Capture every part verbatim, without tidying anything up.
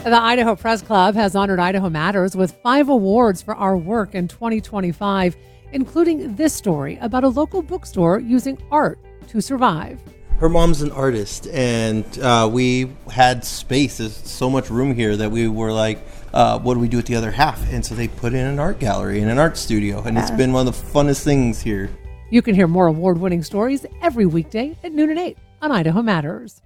The Idaho Press Club has honored Idaho Matters with five awards for our work in twenty twenty-five, including this story about a local bookstore using art to survive. Her mom's an artist, and uh, we had space. There's so much room here that we were like, uh, what do we do with the other half? And so they put in an art gallery and an art studio, and it's been one of the funnest things here. You can hear more award-winning stories every weekday at noon and eight on Idaho Matters.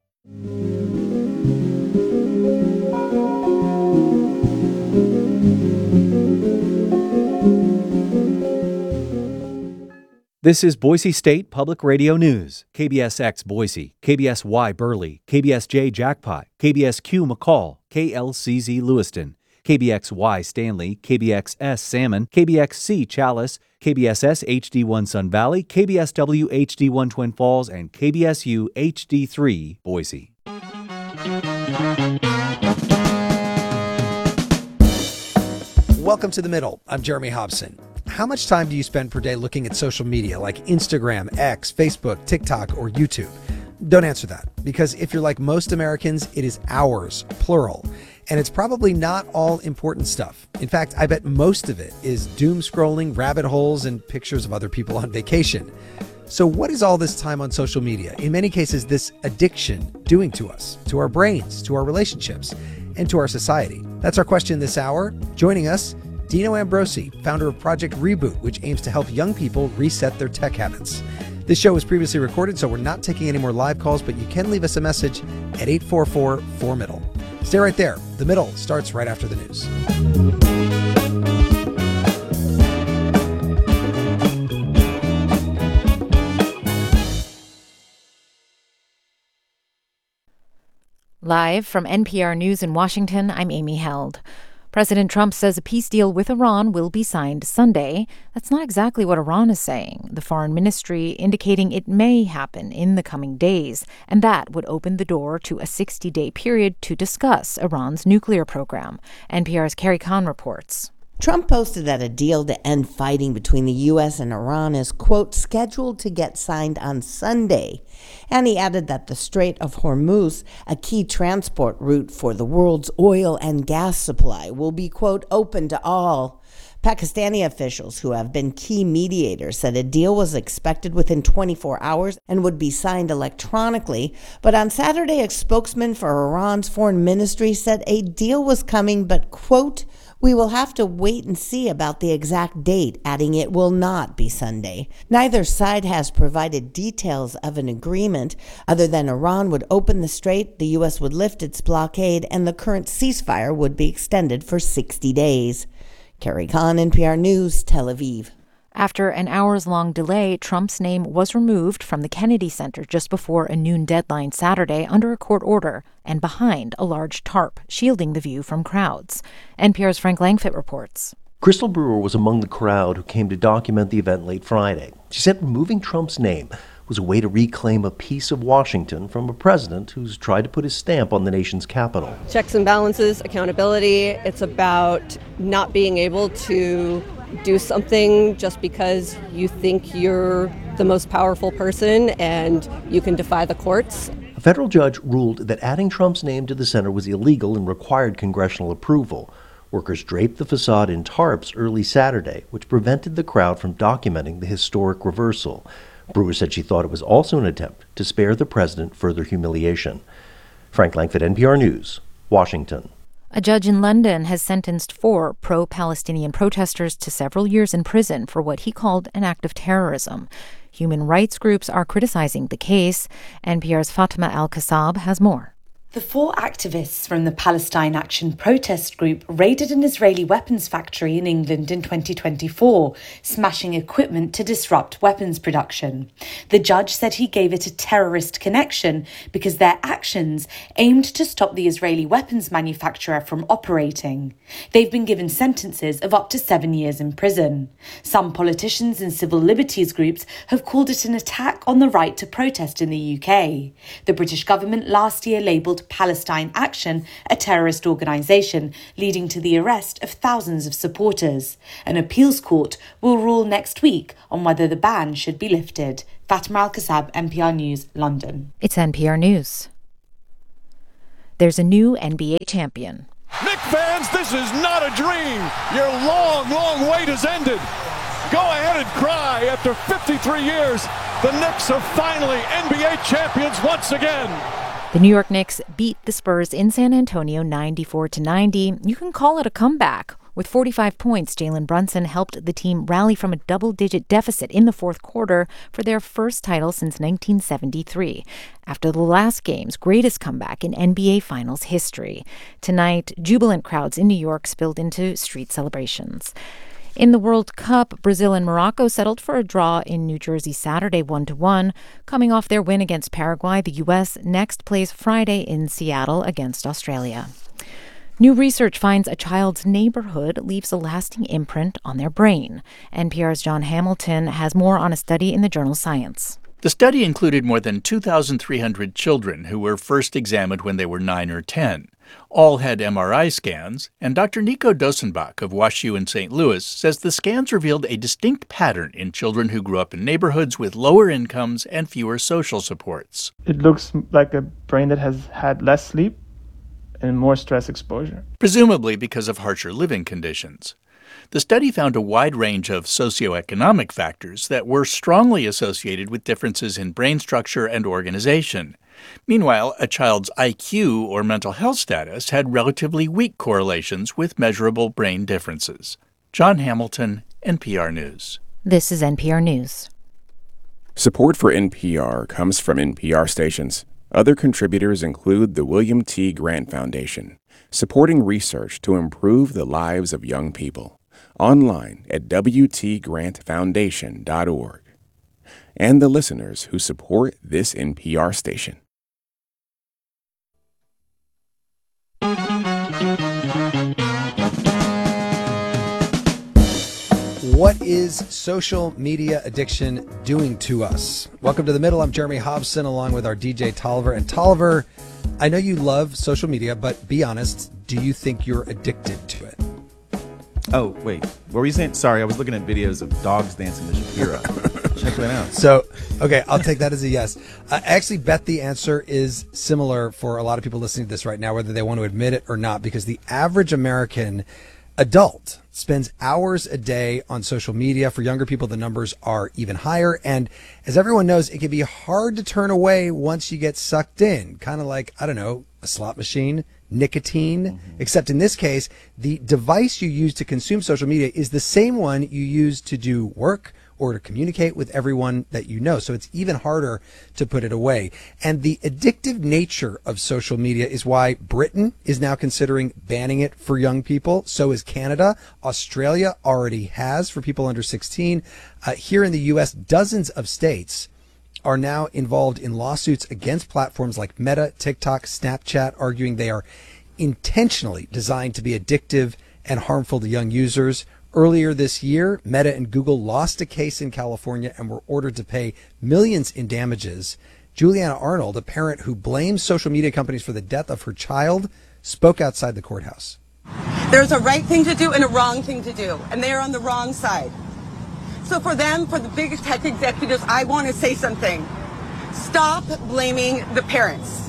This is Boise State Public Radio News. K B S X Boise, K B S Y Burley, K B S J Jackpot, K B S Q McCall, K L C Z Lewiston, K B X Y Stanley, K B X S Salmon, K B X C Chalice, K B S S H D one Sun Valley, K B S W H D one Twin Falls, and K B S U H D three Boise. Welcome to The Middle. I'm Jeremy Hobson. How much time do you spend per day looking at social media like Instagram, X, Facebook, TikTok, or YouTube? Don't answer that, because if you're like most Americans, it is hours, plural. And it's probably not all important stuff. In fact, I bet most of it is doom scrolling, rabbit holes, and pictures of other people on vacation. So what is all this time on social media, in many cases this addiction, doing to us, to our brains, to our relationships, and to our society? That's our question this hour. Joining us, Dino Ambrosi, founder of Project Reboot, which aims to help young people reset their tech habits. This show was previously recorded, so we're not taking any more live calls, but you can leave us a message at eight four four, four middle. Stay right there. The Middle starts right after the news. Live from N P R News in Washington, I'm Amy Held. President Trump says a peace deal with Iran will be signed Sunday. That's not exactly what Iran is saying. The foreign ministry indicating it may happen in the coming days, and that would open the door to a sixty-day period to discuss Iran's nuclear program. N P R's Carrie Kahn reports. Trump posted that a deal to end fighting between the U S and Iran is, quote, scheduled to get signed on Sunday. And he added that the Strait of Hormuz, a key transport route for the world's oil and gas supply, will be, quote, open to all. Pakistani officials who have been key mediators said a deal was expected within twenty-four hours and would be signed electronically. But on Saturday, a spokesman for Iran's foreign ministry said a deal was coming, but, quote, we will have to wait and see about the exact date, adding it will not be Sunday. Neither side has provided details of an agreement other than Iran would open the strait, the U S would lift its blockade, and the current ceasefire would be extended for sixty days. Carrie Kahn, N P R News, Tel Aviv. After an hours-long delay, Trump's name was removed from the Kennedy Center just before a noon deadline Saturday under a court order and behind a large tarp shielding the view from crowds. N P R's Frank Langfitt reports. Crystal Brewer was among the crowd who came to document the event late Friday. She said removing Trump's name was a way to reclaim a piece of Washington from a president who's tried to put his stamp on the nation's capital. Checks and balances, accountability. It's about not being able to do something just because you think you're the most powerful person and you can defy the courts. A federal judge ruled that adding Trump's name to the center was illegal and required congressional approval. Workers draped the facade in tarps early Saturday, which prevented the crowd from documenting the historic reversal. Brewer said she thought it was also an attempt to spare the president further humiliation. Frank Langfitt, N P R News, Washington. A judge in London has sentenced four pro-Palestinian protesters to several years in prison for what he called an act of terrorism. Human rights groups are criticizing the case. N P R's Fatima Al-Kassab has more. The four activists from the Palestine Action protest group raided an Israeli weapons factory in England in twenty twenty-four, smashing equipment to disrupt weapons production. The judge said he gave it a terrorist connection because their actions aimed to stop the Israeli weapons manufacturer from operating. They've been given sentences of up to seven years in prison. Some politicians and civil liberties groups have called it an attack on the right to protest in the U K. The British government last year labelled Palestine Action a terrorist organisation, leading to the arrest of thousands of supporters. An appeals court will rule next week on whether the ban should be lifted. Fatima Al-Kassab, N P R News, London. It's N P R News. there's a new N B A champion. Knick fans, this is not a dream. Your long, long wait has ended. Go ahead and cry. After fifty-three years, the Knicks are finally N B A champions once again. The New York Knicks beat the Spurs in San Antonio ninety-four to ninety. You can call it a comeback. With forty-five points, Jalen Brunson helped the team rally from a double-digit deficit in the fourth quarter for their first title since nineteen seventy-three, after the last game's greatest comeback in N B A Finals history. Tonight, jubilant crowds in New York spilled into street celebrations. In the World Cup, Brazil and Morocco settled for a draw in New Jersey Saturday one to one. Coming off their win against Paraguay, the U S next plays Friday in Seattle against Australia. New research finds a child's neighborhood leaves a lasting imprint on their brain. N P R's John Hamilton has more on a study in the journal Science. The study included more than two thousand three hundred children who were first examined when they were nine or ten. All had M R I scans, and Doctor Nico Dosenbach of WashU in Saint Louis says the scans revealed a distinct pattern in children who grew up in neighborhoods with lower incomes and fewer social supports. It looks like a brain that has had less sleep and more stress exposure. Presumably because of harsher living conditions. The study found a wide range of socioeconomic factors that were strongly associated with differences in brain structure and organization. Meanwhile, a child's I Q or mental health status had relatively weak correlations with measurable brain differences. John Hamilton, N P R News. This is N P R News. Support for N P R comes from N P R stations. Other contributors include the William T. Grant Foundation, supporting research to improve the lives of young people. Online at w t grant foundation dot org. And the listeners who support this N P R station. What is social media addiction doing to us? Welcome to The Middle. I'm Jeremy Hobson, along with our D J Tolliver. And Tolliver, I know you love social media, but be honest, do you think you're addicted to it? Oh, wait. What were you saying? Sorry, I was looking at videos of dogs dancing to Shakira. Check that out. So, okay, I'll take that as a yes. I actually bet the answer is similar for a lot of people listening to this right now, whether they want to admit it or not, because the average American adult spends hours a day on social media. For younger people, the numbers are even higher. And as everyone knows, it can be hard to turn away once you get sucked in. Kind of like, I don't know, a slot machine, nicotine, mm-hmm. except in this case, the device you use to consume social media is the same one you use to do work or to communicate with everyone that you know. So it's even harder to put it away. And the addictive nature of social media is why Britain is now considering banning it for young people. So is Canada. Australia already has for people under sixteen. Uh, here in the U S, dozens of states are now involved in lawsuits against platforms like Meta, TikTok, Snapchat, arguing they are intentionally designed to be addictive and harmful to young users. Earlier this year, Meta and Google lost a case in California and were ordered to pay millions in damages. Juliana Arnold, a parent who blames social media companies for the death of her child, spoke outside the courthouse. There's a right thing to do and a wrong thing to do, and they're on the wrong side. So for them, for the big tech executives, I want to say something. Stop blaming the parents.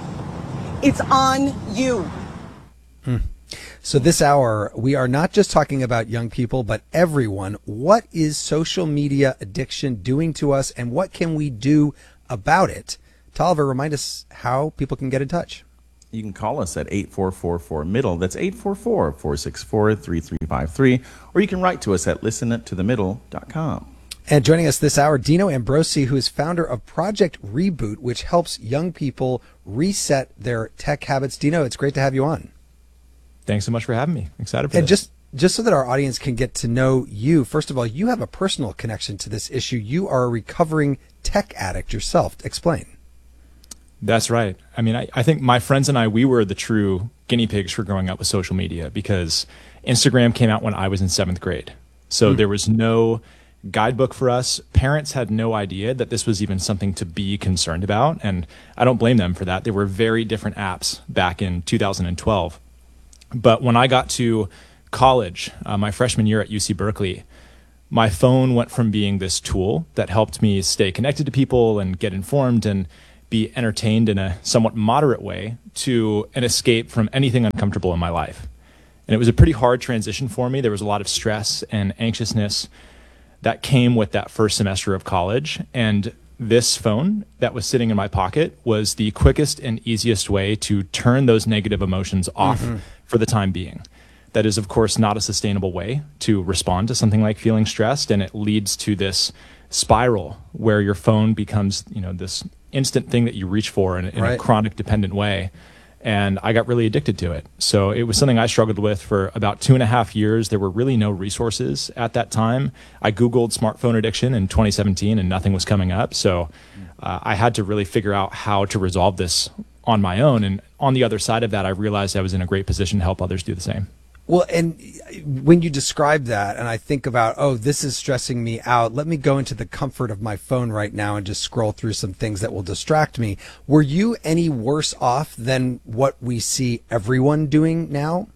It's on you. Hmm. So this hour, we are not just talking about young people, but everyone. What is social media addiction doing to us, and what can we do about it? Tolliver, remind us how people can get in touch. You can call us at eight four four four middle. That's eight four four, four six four, three three five three. Or you can write to us at listen to the middle dot com. And joining us this hour, Dino Ambrosi, who is founder of Project Reboot, which helps young people reset their tech habits. Dino, it's great to have you on. Thanks so much for having me. Excited for and this. just just so that our audience can get to know you, first of all, you have a personal connection to this issue. You are a recovering tech addict yourself. Explain. That's right. I mean, I, I think my friends and I, we were the true guinea pigs for growing up with social media, because Instagram came out when I was in seventh grade. So mm. there was no guidebook for us. Parents had no idea that this was even something to be concerned about. And I don't blame them for that. They were very different apps back in two thousand twelve. But when I got to college, uh, my freshman year at U C Berkeley, my phone went from being this tool that helped me stay connected to people and get informed, and be entertained in a somewhat moderate way to an escape from anything uncomfortable in my life. And it was a pretty hard transition for me. There was a lot of stress and anxiousness that came with that first semester of college. And this phone that was sitting in my pocket was the quickest and easiest way to turn those negative emotions off mm-hmm. for the time being. That is, of course, not a sustainable way to respond to something like feeling stressed. And it leads to this spiral where your phone becomes, you know, this instant thing that you reach for in, in right. a chronic dependent way. And I got really addicted to it. So it was something I struggled with for about two and a half years. There were really no resources at that time. I Googled smartphone addiction in twenty seventeen and nothing was coming up. So uh, I had to really figure out how to resolve this on my own. And on the other side of that, I realized I was in a great position to help others do the same. Well, and when you describe that, and I think about, oh, this is stressing me out, let me go into the comfort of my phone right now and just scroll through some things that will distract me. Were you any worse off than what we see everyone doing now?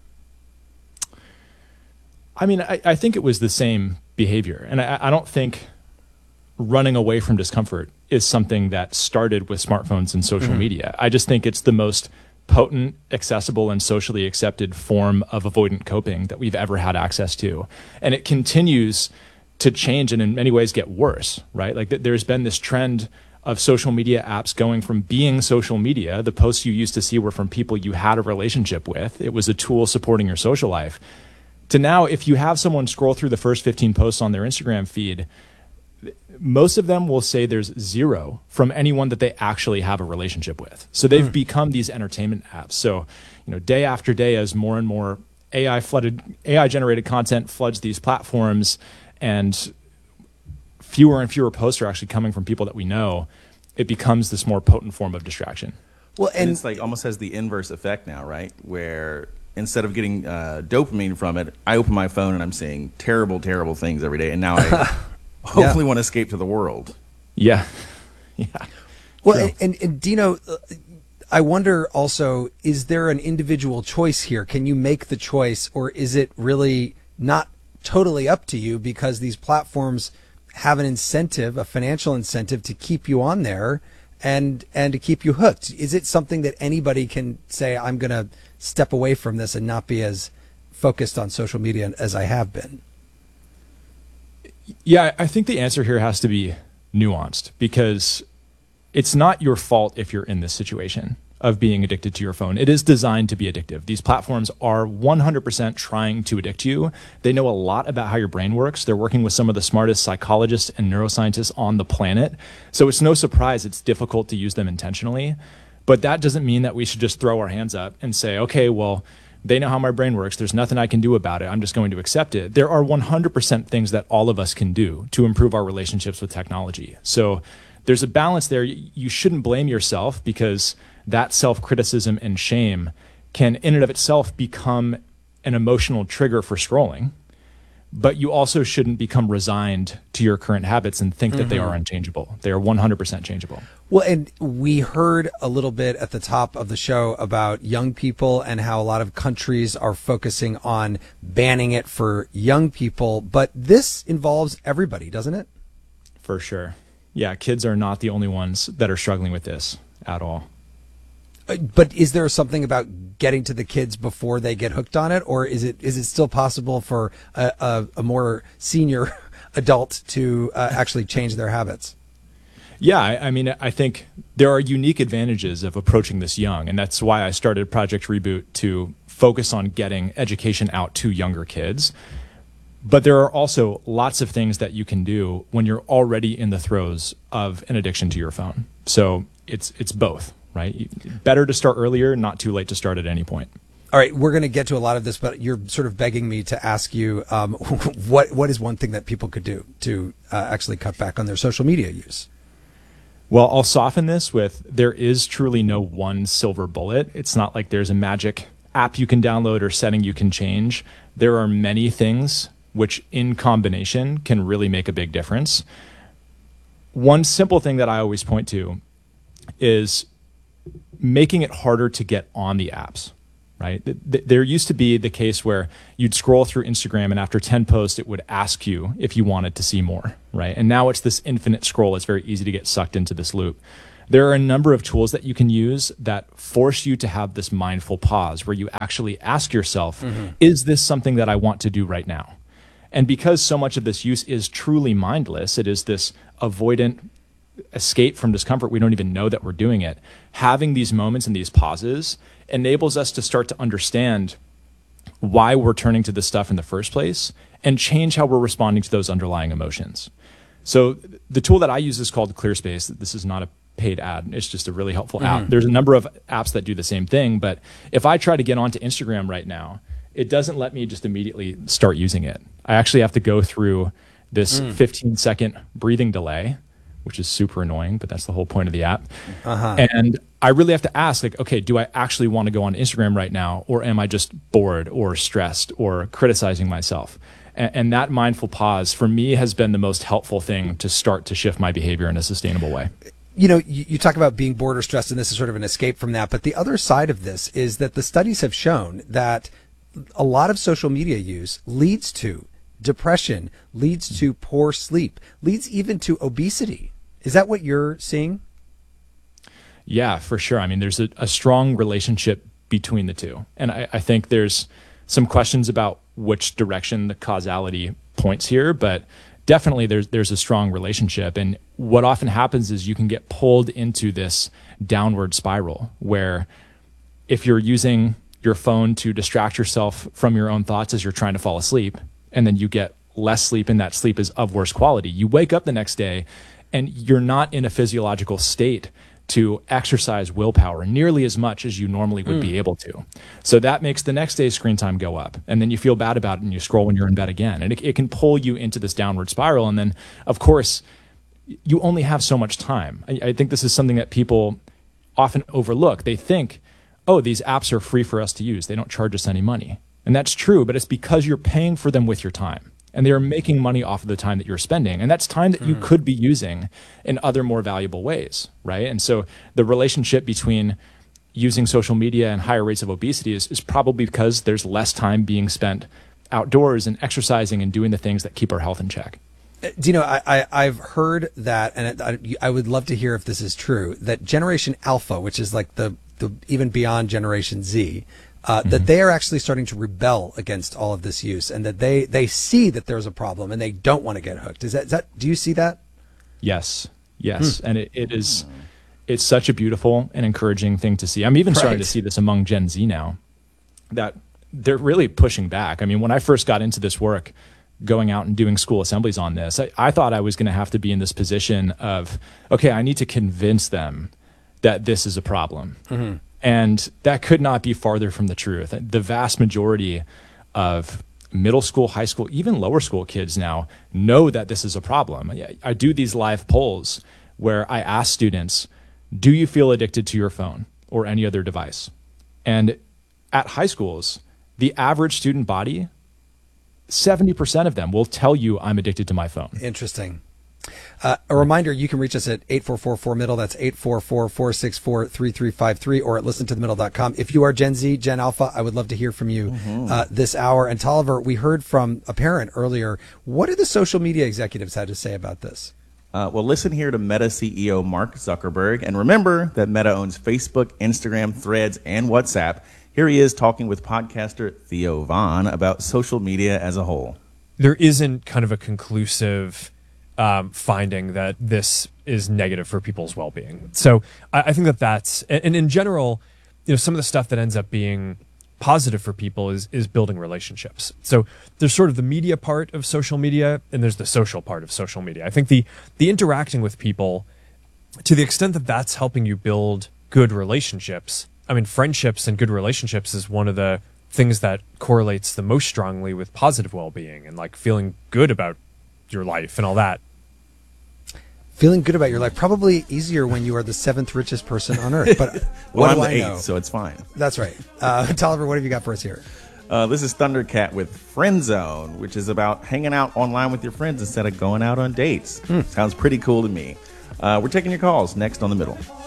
I mean, I, I think it was the same behavior. And I, I don't think running away from discomfort is something that started with smartphones and social mm-hmm. media. I just think it's the most potent, accessible, and socially accepted form of avoidant coping that we've ever had access to. And it continues to change and in many ways get worse, right? Like th- there's been this trend of social media apps going from being social media. The posts you used to see were from people you had a relationship with. It was a tool supporting your social life. To now, if you have someone scroll through the first fifteen posts on their Instagram feed, most of them will say there's zero from anyone that they actually have a relationship with. So they've mm. become these entertainment apps. So, you know, day after day, as more and more A I flooded, A I generated content floods these platforms, and fewer and fewer posts are actually coming from people that we know, it becomes this more potent form of distraction. Well, and, and it's like almost has the inverse effect now, right? Where instead of getting uh, dopamine from it, I open my phone and I'm seeing terrible, terrible things every day, and now I hopefully yeah. want to escape to the world. Yeah. Yeah. Well, and, and, and Dino, uh, I wonder also, is there an individual choice here? Can you make the choice, or is it really not totally up to you because these platforms have an incentive, a financial incentive to keep you on there and, and to keep you hooked? Is it something that anybody can say, I'm going to step away from this and not be as focused on social media as I have been? Yeah, I think the answer here has to be nuanced, because it's not your fault if you're in this situation of being addicted to your phone. It is designed to be addictive. These platforms are one hundred percent trying to addict you. They know a lot about how your brain works. They're working with some of the smartest psychologists and neuroscientists on the planet. So it's no surprise it's difficult to use them intentionally. But that doesn't mean that we should just throw our hands up and say, okay, well, they know how my brain works. There's nothing I can do about it. I'm just going to accept it. There are one hundred percent things that all of us can do to improve our relationships with technology. So there's a balance there. You shouldn't blame yourself, because that self-criticism and shame can in and of itself become an emotional trigger for scrolling. But you also shouldn't become resigned to your current habits and think mm-hmm. that they are unchangeable. They are one hundred percent changeable. Well, and we heard a little bit at the top of the show about young people and how a lot of countries are focusing on banning it for young people. But this involves everybody, doesn't it? For sure. Yeah, kids are not the only ones that are struggling with this at all. But is there something about getting to the kids before they get hooked on it, or is it is it still possible for a, a, a more senior adult to uh, actually change their habits? Yeah, I, I mean, I think there are unique advantages of approaching this young, and that's why I started Project Reboot, to focus on getting education out to younger kids. But there are also lots of things that you can do when you're already in the throes of an addiction to your phone. So it's it's both. Right? Better to start earlier, not too late to start at any point. All right, we're going to get to a lot of this, but you're sort of begging me to ask you, um, what what is one thing that people could do to uh, actually cut back on their social media use? Well, I'll soften this with, there is truly no one silver bullet. It's not like there's a magic app you can download or setting you can change. There are many things which in combination can really make a big difference. One simple thing that I always point to is making it harder to get on the apps, right? There used to be the case where you'd scroll through Instagram and after ten posts, it would ask you if you wanted to see more, right? And now it's this infinite scroll. It's very easy to get sucked into this loop. there are a number of tools that you can use that force you to have this mindful pause where you actually ask yourself, mm-hmm. is this something that I want to do right now? And because so much of this use is truly mindless, it is this avoidant escape from discomfort, we don't even know that we're doing it. Having these moments and these pauses enables us to start to understand why we're turning to this stuff in the first place and change how we're responding to those underlying emotions. So the tool that I use is called ClearSpace. This is not a paid ad. It's just a really helpful mm-hmm. app. There's a number of apps that do the same thing, but if I try to get onto Instagram right now, it doesn't let me just immediately start using it. I actually have to go through this mm. fifteen second breathing delay, which is super annoying, but that's the whole point of the app. Uh-huh. And I really have to ask, like, okay, do I actually want to go on Instagram right now? Or am I just bored or stressed or criticizing myself? And, and that mindful pause for me has been the most helpful thing to start to shift my behavior in a sustainable way. You know, you, you talk about being bored or stressed, and this is sort of an escape from that. But the other side of this is that the studies have shown that a lot of social media use leads to depression, leads to poor sleep, leads even to obesity. Is that what you're seeing? Yeah, for sure. I mean, there's a, a strong relationship between the two. And I, I think there's some questions about which direction the causality points here, but definitely there's there's a strong relationship. And what often happens is you can get pulled into this downward spiral where if you're using your phone to distract yourself from your own thoughts as you're trying to fall asleep, and then you get less sleep and that sleep is of worse quality, you wake up the next day and you're not in a physiological state to exercise willpower nearly as much as you normally would mm. be able to. So that makes the next day's screen time go up. And then you feel bad about it and you scroll when you're in bed again. And it, it can pull you into this downward spiral. And then, of course, you only have so much time. I, I think this is something that people often overlook. They think, oh, these apps are free for us to use. They don't charge us any money. And that's true, but it's because you're paying for them with your time. And they're making money off of the time that you're spending. And that's time that mm-hmm. you could be using in other more valuable ways, right? And so the relationship between using social media and higher rates of obesity is, is probably because there's less time being spent outdoors and exercising and doing the things that keep our health in check. Do you know, I, I, I've heard that, and I, I would love to hear if this is true, that Generation Alpha, which is like the, the even beyond Generation Z, Uh, mm-hmm. that they are actually starting to rebel against all of this use, and that they, they see that there's a problem and they don't want to get hooked. Is that, is that, do you see that? Yes. Yes. Hmm. And it, it is, it's such a beautiful and encouraging thing to see. I'm even right. starting to see this among Gen Z now, that they're really pushing back. I mean, when I first got into this work, going out and doing school assemblies on this, I, I thought I was going to have to be in this position of, okay, I need to convince them that this is a problem. Mm-hmm. And that could not be farther from the truth. The vast majority of middle school, high school, even lower school kids now know that this is a problem. I do these live polls where I ask students, do you feel addicted to your phone or any other device? And at high schools, the average student body, seventy percent of them will tell you I'm addicted to my phone. Interesting. Uh, a reminder, you can reach us at eight four four four middle. That's eight four four, four six four, three three five three, or at listen to the middle dot com. If you are Gen Z, Gen Alpha, I would love to hear from you mm-hmm. uh, this hour. And Tolliver, we heard from a parent earlier. What do the social media executives have to say about this? Uh, well, listen here to Meta C E O Mark Zuckerberg. And remember that Meta owns Facebook, Instagram, Threads, and WhatsApp. Here he is talking with podcaster Theo Von about social media as a whole. There isn't kind of a conclusive Um, finding that this is negative for people's well-being. So I, I think that that's, and, and in general, you know, some of the stuff that ends up being positive for people is is building relationships. So there's sort of the media part of social media, and there's the social part of social media. I think the the interacting with people, to the extent that that's helping you build good relationships, I mean, friendships and good relationships is one of the things that correlates the most strongly with positive well-being and like feeling good about your life and all that. Feeling good about your life, probably easier when you are the seventh richest person on earth. But well, what I'm do the I eighth, know? So it's fine. That's right. Uh, Tolliver, what have you got for us here? Uh, this is Thundercat with Friend Zone, which is about hanging out online with your friends instead of going out on dates. Hmm. Sounds pretty cool to me. Uh, we're taking your calls next on The Middle.